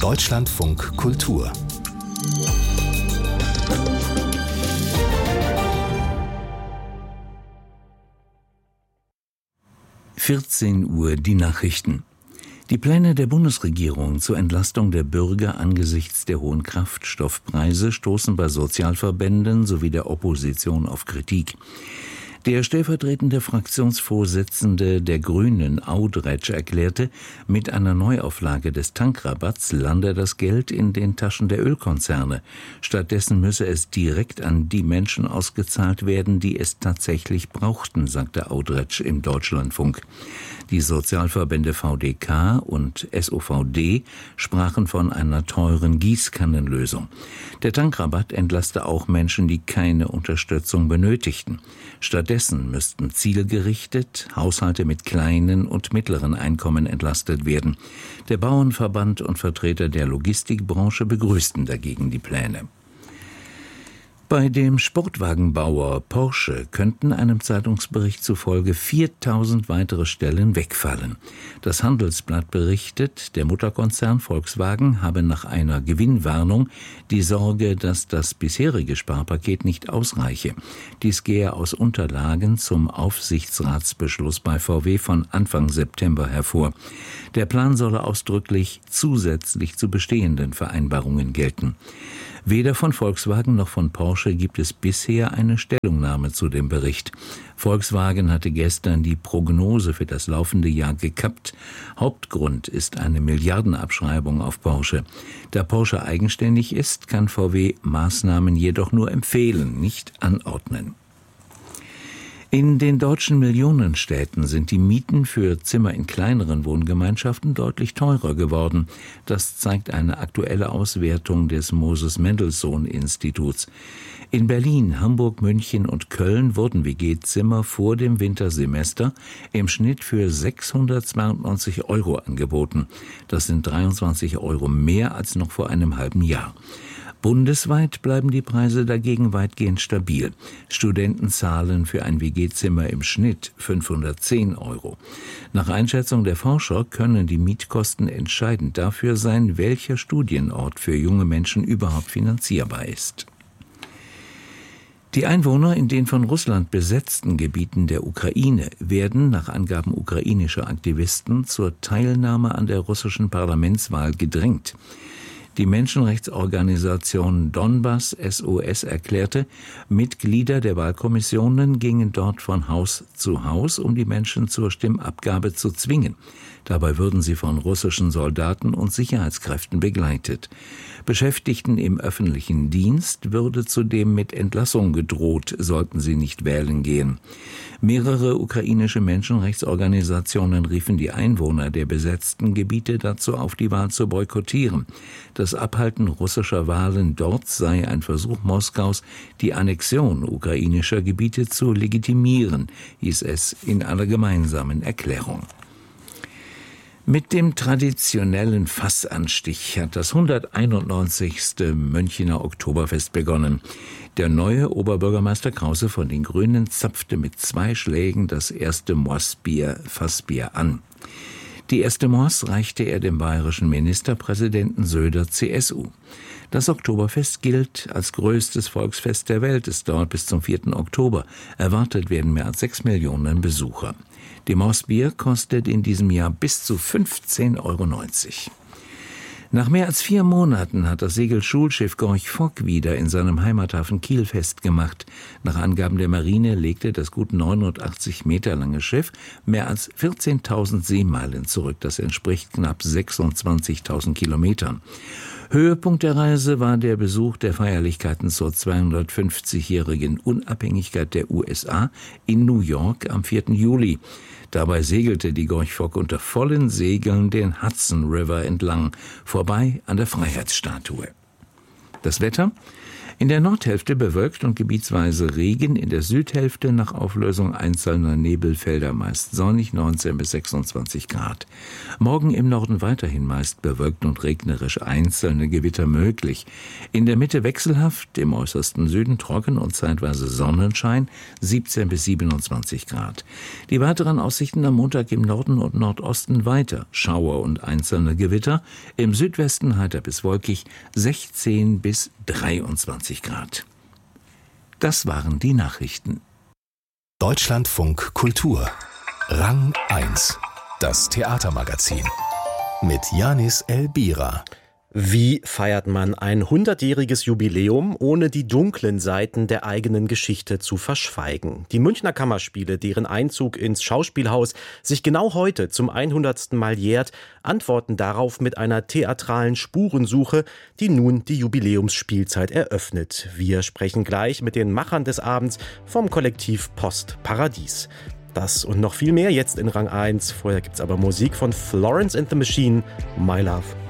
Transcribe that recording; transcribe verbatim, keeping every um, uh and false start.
Deutschlandfunk Kultur. vierzehn Uhr die Nachrichten. Die Pläne der Bundesregierung zur Entlastung der Bürger angesichts der hohen Kraftstoffpreise stoßen bei Sozialverbänden sowie der Opposition auf Kritik. Der stellvertretende Fraktionsvorsitzende der Grünen, Audretsch, erklärte, mit einer Neuauflage des Tankrabatts lande das Geld in den Taschen der Ölkonzerne. Stattdessen müsse es direkt an die Menschen ausgezahlt werden, die es tatsächlich brauchten, sagte Audretsch im Deutschlandfunk. Die Sozialverbände V D K und S O V D sprachen von einer teuren Gießkannenlösung. Der Tankrabatt entlaste auch Menschen, die keine Unterstützung benötigten. Stattdessen müssten zielgerichtet Haushalte mit kleinen und mittleren Einkommen entlastet werden. Der Bauernverband und Vertreter der Logistikbranche begrüßten dagegen die Pläne. Bei dem Sportwagenbauer Porsche könnten einem Zeitungsbericht zufolge viertausend weitere Stellen wegfallen. Das Handelsblatt berichtet, der Mutterkonzern Volkswagen habe nach einer Gewinnwarnung die Sorge, dass das bisherige Sparpaket nicht ausreiche. Dies gehe aus Unterlagen zum Aufsichtsratsbeschluss bei V W von Anfang September hervor. Der Plan solle ausdrücklich zusätzlich zu bestehenden Vereinbarungen gelten. Weder von Volkswagen noch von Porsche gibt es bisher eine Stellungnahme zu dem Bericht. Volkswagen hatte gestern die Prognose für das laufende Jahr gekappt. Hauptgrund ist eine Milliardenabschreibung auf Porsche. Da Porsche eigenständig ist, kann V W Maßnahmen jedoch nur empfehlen, nicht anordnen. In den deutschen Millionenstädten sind die Mieten für Zimmer in kleineren Wohngemeinschaften deutlich teurer geworden. Das zeigt eine aktuelle Auswertung des Moses-Mendelssohn-Instituts. In Berlin, Hamburg, München und Köln wurden W G-Zimmer vor dem Wintersemester im Schnitt für sechshundertzweiundneunzig Euro angeboten. Das sind dreiundzwanzig Euro mehr als noch vor einem halben Jahr. Bundesweit bleiben die Preise dagegen weitgehend stabil. Studenten zahlen für ein W G-Zimmer im Schnitt fünfhundertzehn Euro. Nach Einschätzung der Forscher können die Mietkosten entscheidend dafür sein, welcher Studienort für junge Menschen überhaupt finanzierbar ist. Die Einwohner in den von Russland besetzten Gebieten der Ukraine werden nach Angaben ukrainischer Aktivisten zur Teilnahme an der russischen Parlamentswahl gedrängt. Die Menschenrechtsorganisation Donbass S O S erklärte, Mitglieder der Wahlkommissionen gingen dort von Haus zu Haus, um die Menschen zur Stimmabgabe zu zwingen. Dabei würden sie von russischen Soldaten und Sicherheitskräften begleitet. Beschäftigten im öffentlichen Dienst würde zudem mit Entlassung gedroht, sollten sie nicht wählen gehen. Mehrere ukrainische Menschenrechtsorganisationen riefen die Einwohner der besetzten Gebiete dazu auf, die Wahl zu boykottieren. Das Abhalten russischer Wahlen dort sei ein Versuch Moskaus, die Annexion ukrainischer Gebiete zu legitimieren, hieß es in einer gemeinsamen Erklärung. Mit dem traditionellen Fassanstich hat das hunderteinundneunzigste Münchener Oktoberfest begonnen. Der neue Oberbürgermeister Krause von den Grünen zapfte mit zwei Schlägen das erste Mossbier, Fassbier an. Die erste Moss reichte er dem bayerischen Ministerpräsidenten Söder C S U. Das Oktoberfest gilt als größtes Volksfest der Welt. Es dauert bis zum vierten Oktober. Erwartet werden mehr als sechs Millionen Besucher. Die Mossbier kostet in diesem Jahr bis zu fünfzehn Euro neunzig. Nach mehr als vier Monaten hat das Segelschulschiff Gorch Fock wieder in seinem Heimathafen Kiel festgemacht. Nach Angaben der Marine legte das gut neunundachtzig Meter lange Schiff mehr als vierzehntausend Seemeilen zurück. Das entspricht knapp sechsundzwanzigtausend Kilometern. Höhepunkt der Reise war der Besuch der Feierlichkeiten zur zweihundertfünfzigjährigen Unabhängigkeit der U S A in New York am vierten Juli. Dabei segelte die Gorch Fock unter vollen Segeln den Hudson River entlang, vorbei an der Freiheitsstatue. Das Wetter? In der Nordhälfte bewölkt und gebietsweise Regen, in der Südhälfte nach Auflösung einzelner Nebelfelder meist sonnig, neunzehn bis sechsundzwanzig Grad. Morgen im Norden weiterhin meist bewölkt und regnerisch, einzelne Gewitter möglich. In der Mitte wechselhaft, im äußersten Süden trocken und zeitweise Sonnenschein, siebzehn bis siebenundzwanzig Grad. Die weiteren Aussichten am Montag im Norden und Nordosten weiter, Schauer und einzelne Gewitter, im Südwesten heiter bis wolkig, sechzehn bis dreiundzwanzig Grad. Das waren die Nachrichten. Deutschlandfunk Kultur. Rang eins. Das Theatermagazin. Mit Janis Elbira. Wie feiert man ein hundertjähriges Jubiläum, ohne die dunklen Seiten der eigenen Geschichte zu verschweigen? Die Münchner Kammerspiele, deren Einzug ins Schauspielhaus sich genau heute zum hundertsten Mal jährt, antworten darauf mit einer theatralen Spurensuche, die nun die Jubiläumsspielzeit eröffnet. Wir sprechen gleich mit den Machern des Abends vom Kollektiv Post Paradies. Das und noch viel mehr jetzt in Rang eins. Vorher gibt's aber Musik von Florence and the Machine, My Love